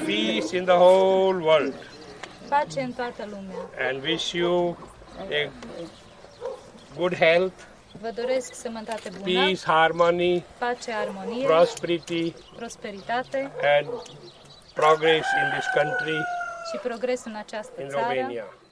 peace in the whole world. Pace în toată lumea. And wish you a good health, Vă doresc sănătate bună, peace, harmony, pace, armonie, prosperity, prosperitate and progress in this country, și progres în această in țară, Romania.